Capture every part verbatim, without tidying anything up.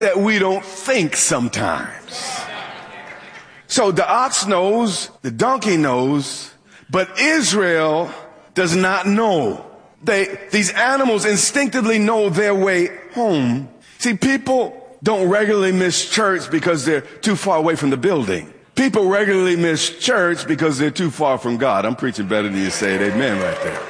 that we don't think sometimes. So the ox knows, the donkey knows, but Israel does not know. They, these animals instinctively know their way home. See, people don't regularly miss church because they're too far away from the building. People regularly miss church because they're too far from God. I'm preaching better than you say it. Amen right there.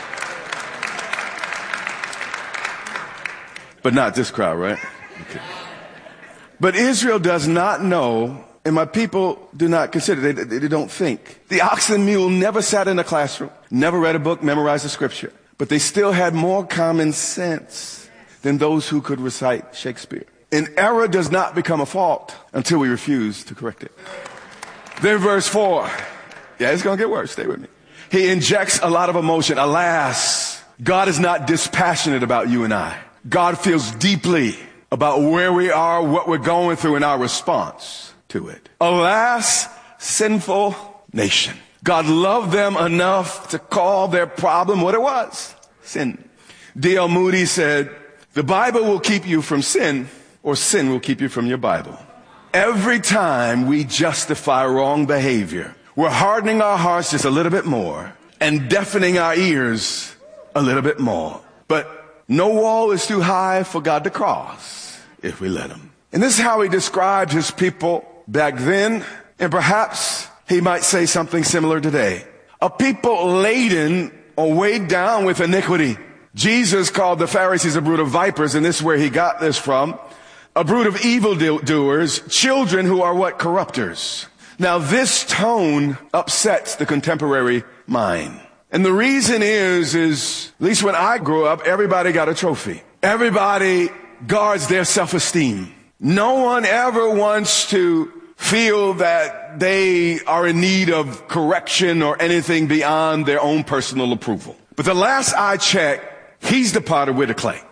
But not this crowd, right? Okay. But Israel does not know, and my people do not consider, they, they, they don't think. The ox and mule never sat in a classroom, never read a book, memorized the scripture, but they still had more common sense than those who could recite Shakespeare. An error does not become a fault until we refuse to correct it. Then verse four. Yeah, it's going to get worse. Stay with me. He injects a lot of emotion. Alas, God is not dispassionate about you and I. God feels deeply about where we are, what we're going through, and our response to it. Alas, sinful nation. God loved them enough to call their problem what it was. Sin. D L Moody said, the Bible will keep you from sin, or sin will keep you from your Bible. Every time we justify wrong behavior, we're hardening our hearts just a little bit more and deafening our ears a little bit more. But no wall is too high for God to cross if we let him. And this is how he described his people back then, and perhaps he might say something similar today. A people laden or weighed down with iniquity. Jesus called the Pharisees a brood of vipers, and this is where he got this from. A brood of evildoers, children who are what? Corrupters. Now this tone upsets the contemporary mind. And the reason is, is, at least when I grew up, everybody got a trophy. Everybody guards their self-esteem. No one ever wants to feel that they are in need of correction or anything beyond their own personal approval. But the last I checked, he's the potter, we're the clay.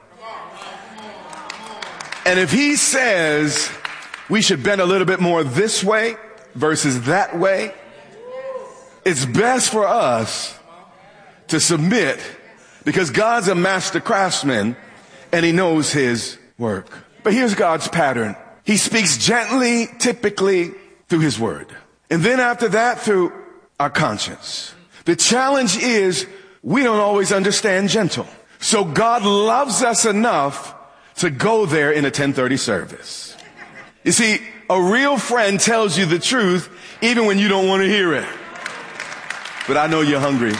And if he says we should bend a little bit more this way versus that way, it's best for us to submit, because God's a master craftsman and he knows his work. But here's God's pattern. He speaks gently, typically through his word. And then after that, through our conscience. The challenge is we don't always understand gentle. So God loves us enough to go there in a ten thirty service. You see, a real friend tells you the truth even when you don't want to hear it. But I know you're hungry.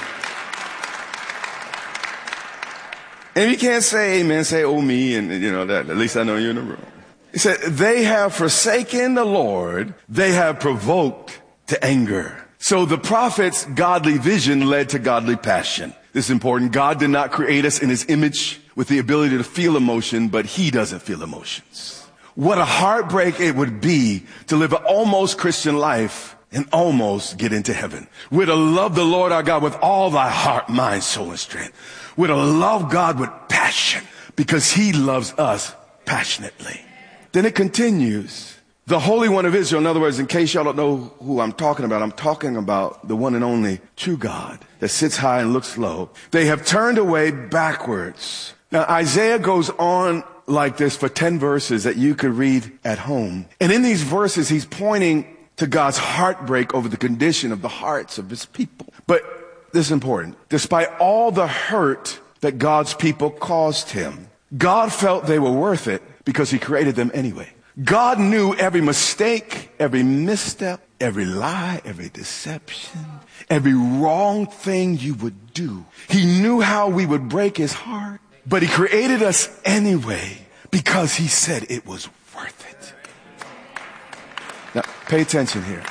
And if you can't say amen, say oh me, and you know that, at least I know you're in the room. He said, they have forsaken the Lord, they have provoked to anger. So the prophet's godly vision led to godly passion. This is important. God did not create us in his image with the ability to feel emotion, but he doesn't feel emotions. What a heartbreak it would be to live an almost Christian life and almost get into heaven. We're to love the Lord our God with all thy heart, mind, soul, and strength. We're to love God with passion because he loves us passionately. Then it continues. The Holy One of Israel, in other words, in case y'all don't know who I'm talking about, I'm talking about the one and only true God that sits high and looks low. They have turned away backwards. Now, Isaiah goes on like this for ten verses that you could read at home. And in these verses, he's pointing to God's heartbreak over the condition of the hearts of his people. But this is important. Despite all the hurt that God's people caused him, God felt they were worth it because he created them anyway. God knew every mistake, every misstep, every lie, every deception, every wrong thing you would do. He knew how we would break his heart, but he created us anyway because he said it was worth it. Now, pay attention here.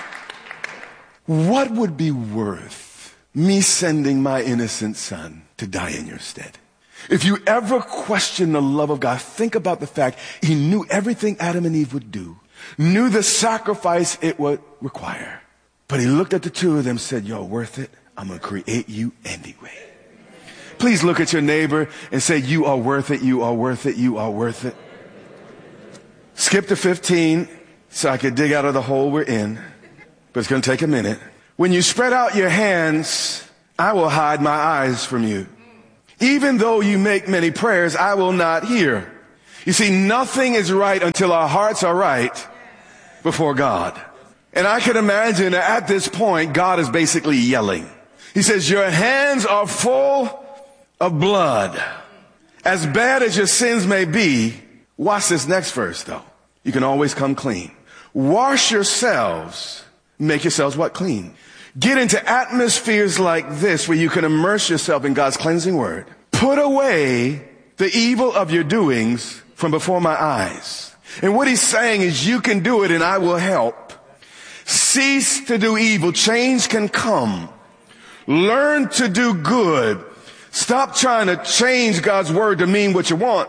What would be worth me sending my innocent son to die in your stead? If you ever question the love of God, think about the fact he knew everything Adam and Eve would do, knew the sacrifice it would require. But he looked at the two of them and said, you're worth it. I'm going to create you anyway. Please look at your neighbor and say, you are worth it, you are worth it, you are worth it. Skip to fifteen so I could dig out of the hole we're in, but it's going to take a minute. When you spread out your hands, I will hide my eyes from you. Even though you make many prayers, I will not hear. You see, nothing is right until our hearts are right before God. And I can imagine that at this point, God is basically yelling. He says, your hands are full of blood. As bad as your sins may be, watch this next verse though. You can always come clean. Wash yourselves, make yourselves what? Clean. Get into atmospheres like this where you can immerse yourself in God's cleansing word. Put away the evil of your doings from before my eyes. And what he's saying is you can do it and I will help. Cease to do evil. Change can come. Learn to do good. Stop trying to change God's word to mean what you want.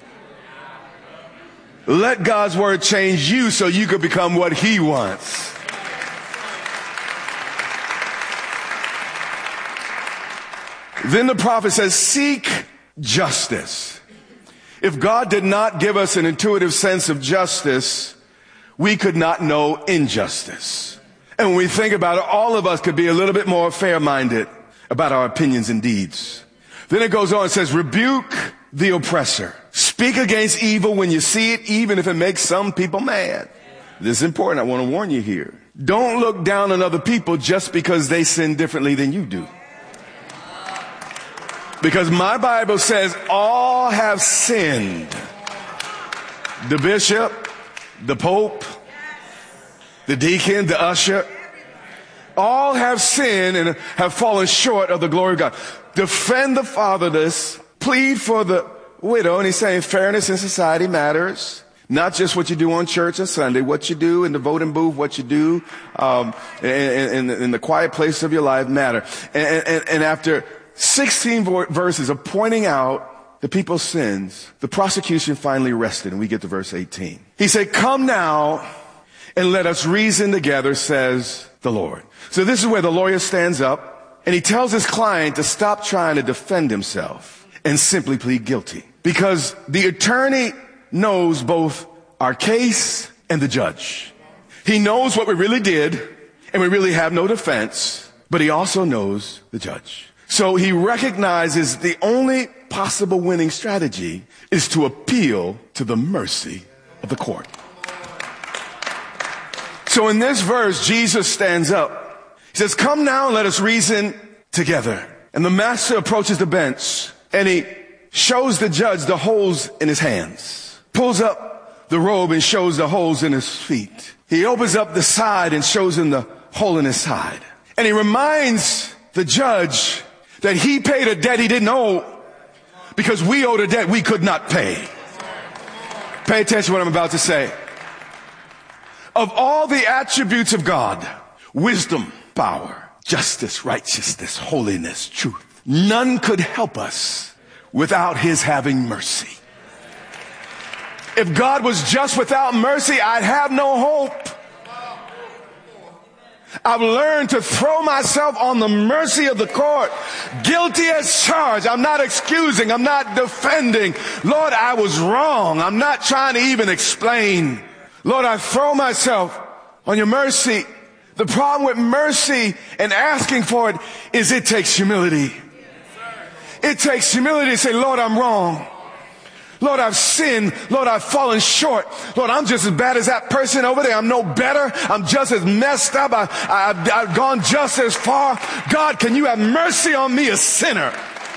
Let God's word change you so you could become what he wants. Then the prophet says, seek justice. If God did not give us an intuitive sense of justice, we could not know injustice. And when we think about it, all of us could be a little bit more fair-minded about our opinions and deeds. Then it goes on and says, rebuke the oppressor. Speak against evil when you see it, even if it makes some people mad. This is important. I want to warn you here. Don't look down on other people just because they sin differently than you do. Because my Bible says all have sinned. The bishop, the pope, the deacon, the usher, all have sinned and have fallen short of the glory of God. Defend the fatherless, plead for the widow, and he's saying fairness in society matters. Not just what you do on church on Sunday, what you do in the voting booth, what you do um, in, in, in the quiet place of your life matter. And, and, and after sixteen verses of pointing out the people's sins, the prosecution finally rested, and we get to verse eighteen. He said, come now and let us reason together, says the Lord. So this is where the lawyer stands up, and he tells his client to stop trying to defend himself and simply plead guilty. Because the attorney knows both our case and the judge. He knows what we really did, and we really have no defense, but he also knows the judge. So he recognizes the only possible winning strategy is to appeal to the mercy of the court. So in this verse, Jesus stands up. He says, come now and let us reason together. And the master approaches the bench and he shows the judge the holes in his hands, pulls up the robe and shows the holes in his feet. He opens up the side and shows him the hole in his side. And he reminds the judge that he paid a debt he didn't owe because we owed a debt we could not pay. Pay attention to what I'm about to say. Of all the attributes of God, wisdom, power, justice, righteousness, holiness, truth, none could help us without his having mercy. If God was just without mercy, I'd have no hope. I've learned to throw myself on the mercy of the court. Guilty as charged. I'm not excusing. I'm not defending. Lord, I was wrong. I'm not trying to even explain. Lord, I throw myself on your mercy. The problem with mercy and asking for it is it takes humility. It takes humility to say, Lord, I'm wrong. Lord, I've sinned. Lord, I've fallen short. Lord, I'm just as bad as that person over there. I'm no better. I'm just as messed up. I, I, I've, I've gone just as far. God, can you have mercy on me, a sinner?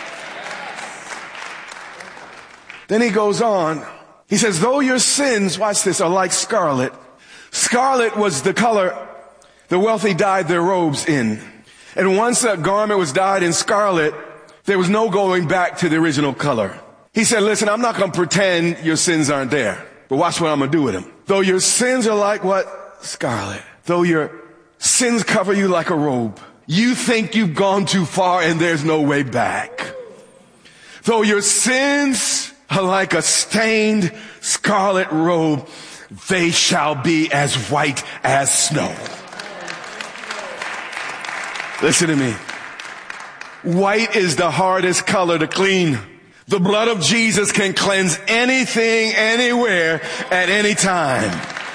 Then he goes on. He says, though your sins, watch this, are like scarlet. Scarlet was the color the wealthy dyed their robes in. And once that garment was dyed in scarlet, there was no going back to the original color. He said, listen, I'm not going to pretend your sins aren't there, but watch what I'm going to do with them. Though your sins are like what? Scarlet. Though your sins cover you like a robe, you think you've gone too far and there's no way back. Though your sins are like a stained scarlet robe, they shall be as white as snow. Listen to me. White is the hardest color to clean. The blood of Jesus can cleanse anything, anywhere, at any time.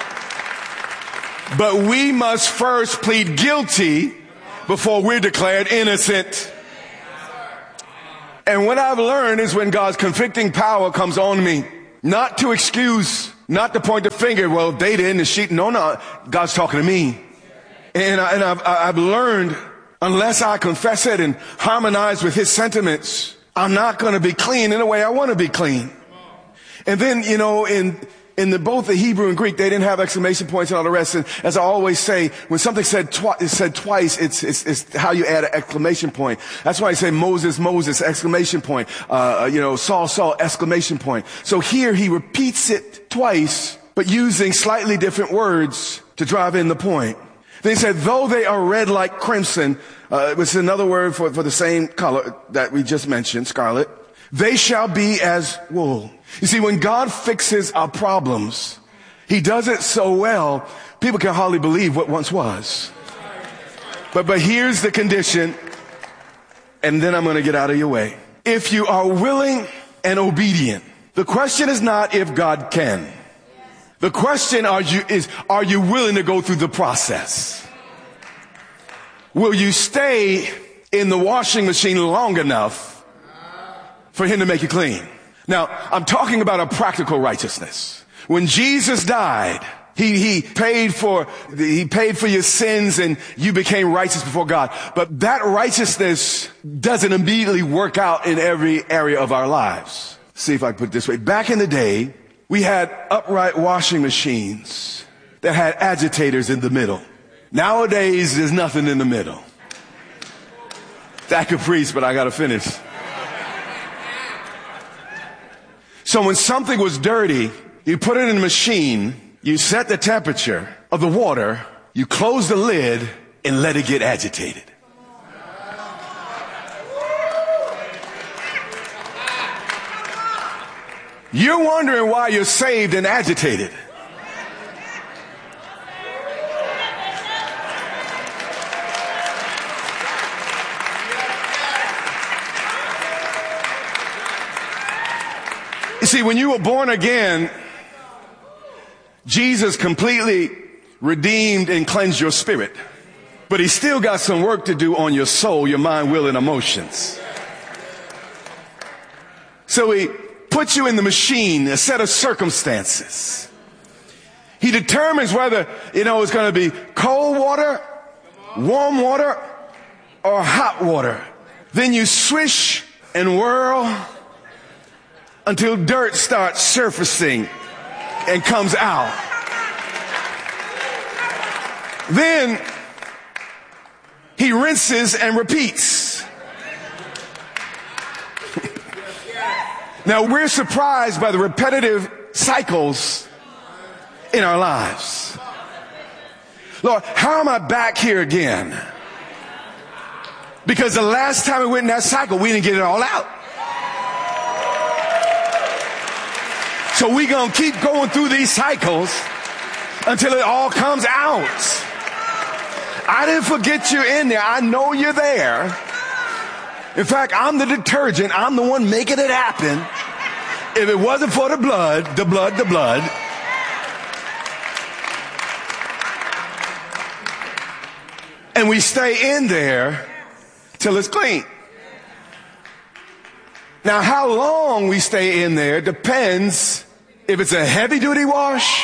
But we must first plead guilty before we're declared innocent. And what I've learned is when God's convicting power comes on me, Not to excuse, not to point the finger, well, they didn't, the sheep. No, no, God's talking to me. And, I, and I've, I've learned, unless I confess it and harmonize with his sentiments, I'm not going to be clean in the way I want to be clean. And then, you know, in in the, both the Hebrew and Greek, they didn't have exclamation points and all the rest. And as I always say, when something said twi- is said twice, it's, it's it's how you add an exclamation point. That's why I say Moses, Moses, exclamation point. Uh, you know, Saul, Saul, exclamation point. So here he repeats it twice, but using slightly different words to drive in the point. Then he said, though they are red like crimson, uh, which is another word for, for the same color that we just mentioned, scarlet, they shall be as wool. You see, when God fixes our problems, he does it so well, people can hardly believe what once was. But, but here's the condition, and then I'm going to get out of your way. If you are willing and obedient, the question is not if God can. The question are you, is, are you willing to go through the process? Will you stay in the washing machine long enough for him to make you clean? Now, I'm talking about a practical righteousness. When Jesus died, he, he paid for, he paid for your sins and you became righteous before God. But that righteousness doesn't immediately work out in every area of our lives. See if I can put it this way. Back in the day, we had upright washing machines that had agitators in the middle. Nowadays, there's nothing in the middle. That could preach, but I gotta finish. So when something was dirty, you put it in a machine, you set the temperature of the water, you close the lid, and let it get agitated. You're wondering why you're saved and agitated. You see, when you were born again, Jesus completely redeemed and cleansed your spirit. But he still got some work to do on your soul, your mind, will, and emotions. So he puts you in the machine, a set of circumstances. He determines whether, you know, it's going to be cold water, warm water, or hot water. Then you swish and whirl until dirt starts surfacing and comes out. Then he rinses and repeats. Now we're surprised by the repetitive cycles in our lives. Lord, how am I back here again? Because the last time we went in that cycle, we didn't get it all out. So we're going to keep going through these cycles until it all comes out. I didn't forget you in there. I know you're there. In fact, I'm the detergent. I'm the one making it happen. If it wasn't for the blood, the blood, the blood. And we stay in there till it's clean. Now, how long we stay in there depends if it's a heavy duty wash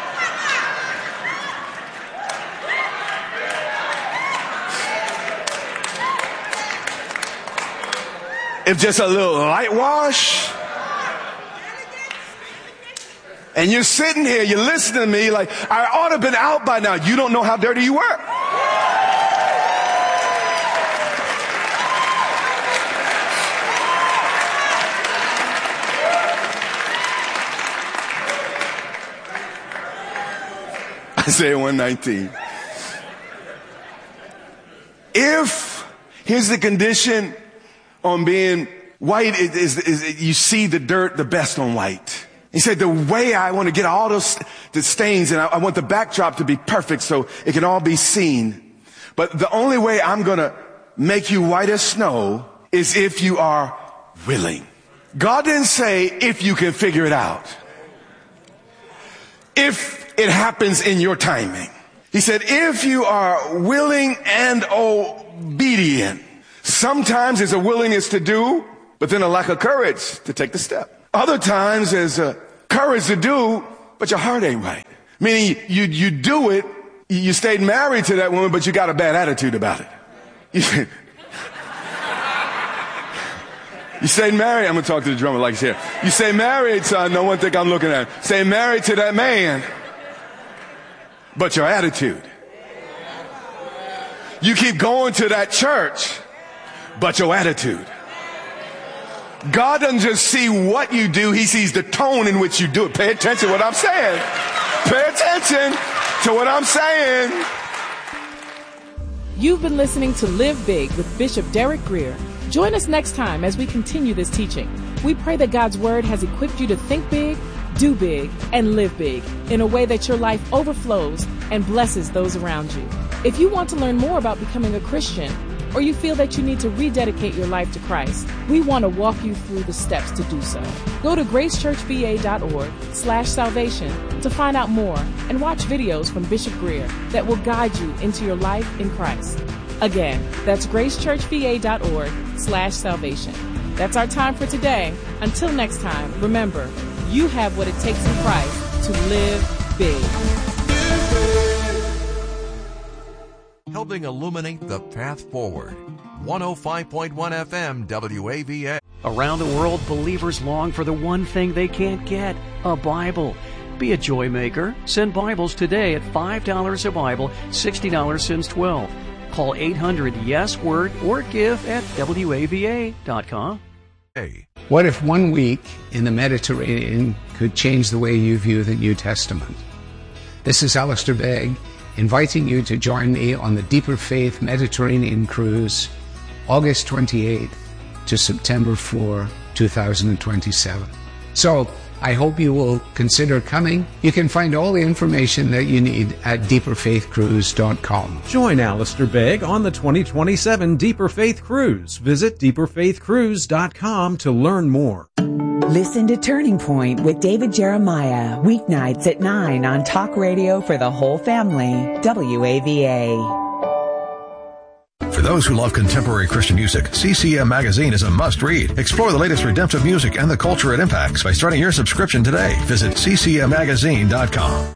if just a little light wash. And you're sitting here, you're listening to me like, I ought to have been out by now. You don't know how dirty you were. Isaiah one nineteen. If, here's the condition on being white, is, is, is you see the dirt the best on white. He said, the way I want to get all those the stains, and I, I want the backdrop to be perfect so it can all be seen. But the only way I'm going to make you white as snow is if you are willing. God didn't say if you can figure it out. If it happens in your timing. He said, if you are willing and obedient. Sometimes there's a willingness to do, but then a lack of courage to take the step. Other times there's a courage to do, but your heart ain't right. Meaning you, you do it, you stayed married to that woman, but you got a bad attitude about it. You, you stayed married, I'm going to talk to the drummer like he's here. You stay married, son, no one think I'm looking at him. Stay married to that man, but your attitude. You keep going to that church, but your attitude. God doesn't just see what you do, he sees the tone in which you do it. Pay attention to what I'm saying. Pay attention to what I'm saying. You've been listening to Live Big with Bishop Derek Grier. Join us next time as we continue this teaching. We pray that God's Word has equipped you to think big, do big, and live big in a way that your life overflows and blesses those around you. If you want to learn more about becoming a Christian, or you feel that you need to rededicate your life to Christ, we want to walk you through the steps to do so. Go to gracechurchva.org slash salvation to find out more and watch videos from Bishop Grier that will guide you into your life in Christ. Again, that's gracechurchva.org slash salvation. That's our time for today. Until next time, remember, you have what it takes in Christ to live big. Helping illuminate the path forward. one oh five point one F M W A V A. Around the world, believers long for the one thing they can't get, a Bible. Be a joy maker. Send Bibles today at five dollars a Bible, sixty dollars since twelve. Call eight hundred yes word or give at W A V A dot com. Hey. What if one week in the Mediterranean could change the way you view the New Testament? This is Alistair Begg, inviting you to join me on the Deeper Faith Mediterranean Cruise, August twenty-eighth to September fourth, two thousand twenty-seven. So, I hope you will consider coming. You can find all the information that you need at deeper faith cruise dot com. Join Alistair Begg on the twenty twenty-seven Deeper Faith Cruise. Visit deeper faith cruise dot com to learn more. Listen to Turning Point with David Jeremiah, weeknights at nine on Talk Radio for the whole family, W A V A. For those who love contemporary Christian music, C C M Magazine is a must-read. Explore the latest redemptive music and the culture it impacts by starting your subscription today. Visit c c m magazine dot com.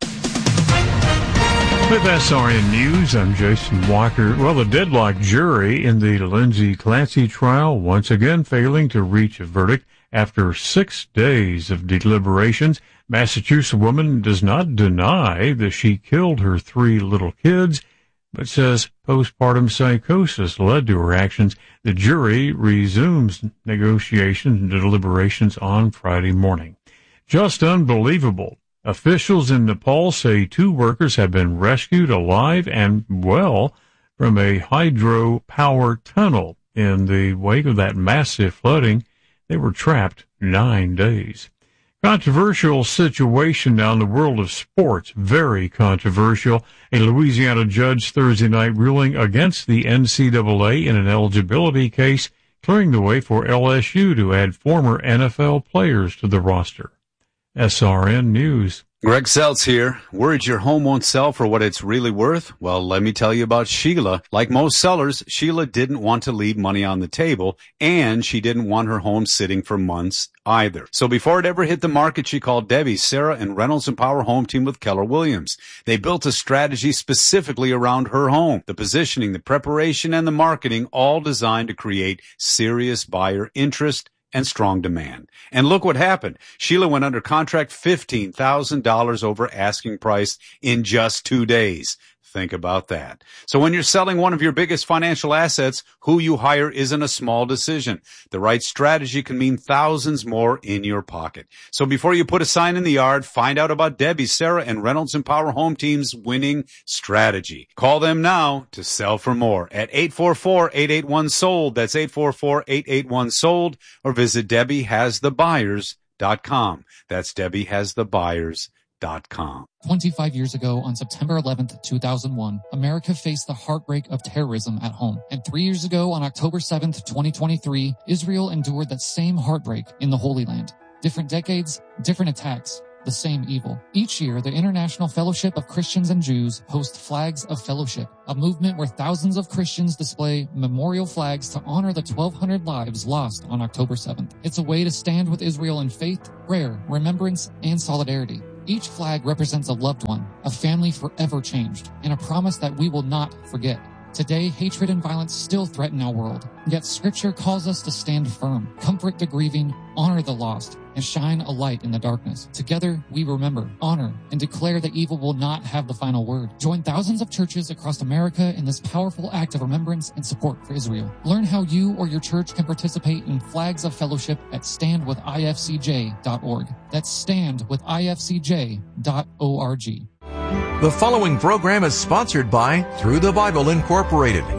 With S R N News, I'm Jason Walker. Well, the deadlocked jury in the Lindsay Clancy trial once again failing to reach a verdict after six days of deliberations. Massachusetts woman does not deny that she killed her three little kids, but says postpartum psychosis led to her actions. The jury resumes negotiations and deliberations on Friday morning. Just unbelievable. Officials in Nepal say two workers have been rescued alive and well from a hydropower tunnel. In the wake of that massive flooding, they were trapped nine days. Controversial situation now in the world of sports. Very controversial. A Louisiana judge Thursday night ruling against the N C double A in an eligibility case, clearing the way for L S U to add former N F L players to the roster. S R N News. Greg Seltz here. Worried your home won't sell for what it's really worth? Well, let me tell you about Sheila. Like most sellers, Sheila didn't want to leave money on the table, and she didn't want her home sitting for months either. So before it ever hit the market, she called Debbie, Sarah, and Reynolds and Power Home Team with Keller Williams. They built a strategy specifically around her home. The positioning, the preparation, and the marketing, all designed to create serious buyer interest and strong demand. And look what happened. Sheila went under contract fifteen thousand dollars over asking price in just two days. Think about that. So when you're selling one of your biggest financial assets, who you hire isn't a small decision. The right strategy can mean thousands more in your pocket. So before you put a sign in the yard, find out about Debbie, Sarah, and Reynolds and Power Home Team's winning strategy. Call them now to sell for more at eight four four, eight eight one, sold. That's eight four four, eight eight one, sold. Or visit Debbie Has The Buyers dot com. That's Debbie Has The Buyers dot com. twenty-five years ago, on September eleventh, two thousand one, America faced the heartbreak of terrorism at home. And three years ago, on October seventh, twenty twenty-three, Israel endured that same heartbreak in the Holy Land. Different decades, different attacks, the same evil. Each year, the International Fellowship of Christians and Jews hosts Flags of Fellowship, a movement where thousands of Christians display memorial flags to honor the twelve hundred lives lost on October seventh. It's a way to stand with Israel in faith, prayer, remembrance, and solidarity. Each flag represents a loved one, a family forever changed, and a promise that we will not forget. Today, hatred and violence still threaten our world, yet Scripture calls us to stand firm, comfort the grieving, honor the lost, and shine a light in the darkness. Together, we remember, honor, and declare that evil will not have the final word. Join thousands of churches across America in this powerful act of remembrance and support for Israel. Learn how you or your church can participate in Flags of Fellowship at stand with I F C J dot org. That's stand with I F C J dot org. The following program is sponsored by Through the Bible Incorporated,